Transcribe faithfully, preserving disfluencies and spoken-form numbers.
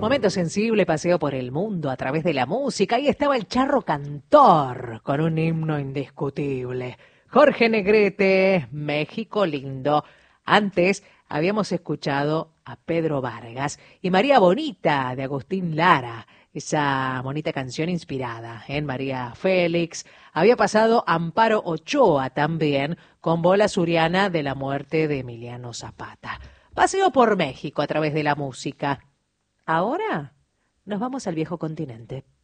Momento sensible, paseo por el mundo a través de la música. Ahí estaba el Charro Cantor con un himno indiscutible. Jorge Negrete, México lindo. Antes habíamos escuchado a Pedro Vargas y María Bonita de Agustín Lara, esa bonita canción inspirada en María Félix. Había pasado Amparo Ochoa también con Bola Suriana de la muerte de Emiliano Zapata. Paseo por México a través de la música. Ahora nos vamos al viejo continente.